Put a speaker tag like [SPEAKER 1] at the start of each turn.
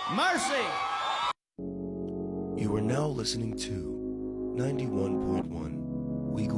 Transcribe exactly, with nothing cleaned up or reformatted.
[SPEAKER 1] Mercy!
[SPEAKER 2] You are now listening to ninety-one point one